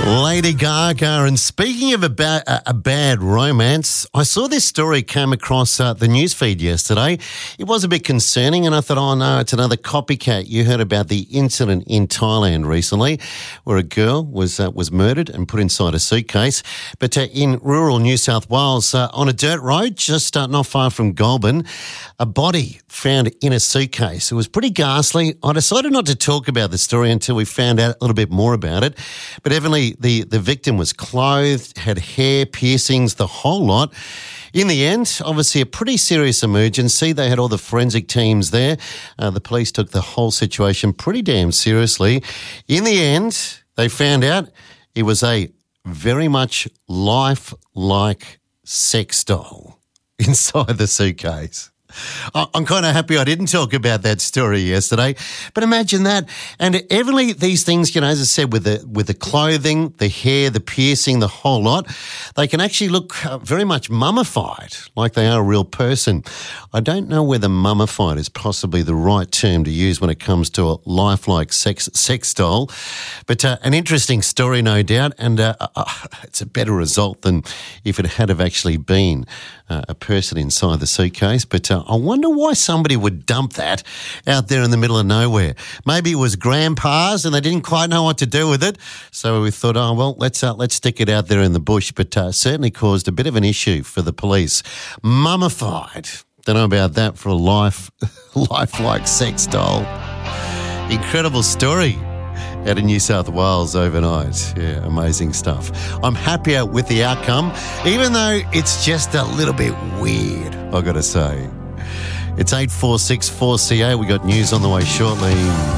Lady Gaga. And speaking of a bad romance, I saw this story came across the newsfeed yesterday. It was a bit concerning, and I thought, oh no, it's another copycat. You heard about the incident in Thailand recently where a girl was murdered and put inside a suitcase. But in rural New South Wales, on a dirt road just not far from Goulburn, a body found in a suitcase. It was pretty ghastly. I decided not to talk about the story until we found out a little bit more about it. But evidently, the victim was clothed, had hair, piercings, the whole lot. In the end, obviously a pretty serious emergency. They had all the forensic teams there. The police took the whole situation pretty damn seriously. In the end, they found out it was a very much lifelike sex doll inside the suitcase. I'm kind of happy I didn't talk about that story yesterday, but imagine that. And evidently these things, you know, as I said, with the clothing, the hair, the piercing, the whole lot, they can actually look very much mummified, like they are a real person. I don't know whether mummified is possibly the right term to use when it comes to a lifelike sex doll, but an interesting story, no doubt, and it's a better result than if it had have actually been a person inside the suitcase. But I wonder why somebody would dump that out there in the middle of nowhere. Maybe it was grandpa's and they didn't quite know what to do with it. So we thought, oh, well, let's stick it out there in the bush. But certainly caused a bit of an issue for the police. Mummified. Don't know about that for a lifelike sex doll. Incredible story out of New South Wales overnight. Yeah, amazing stuff. I'm happier with the outcome, even though it's just a little bit weird, I've got to say. It's 846 4CA. We got news on the way shortly.